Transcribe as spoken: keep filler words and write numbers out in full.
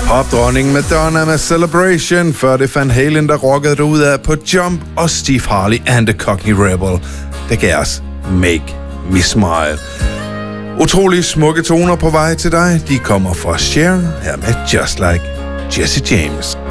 Popdronningen Madonna med Celebration, før det Van Halen, der rockede det ud af på Jump, og Steve Harley and the Cockney Rebel, der gav os Make Me Smile. Utrolig smukke toner på vej til dig. De kommer fra Cher, her med Just Like Jesse James.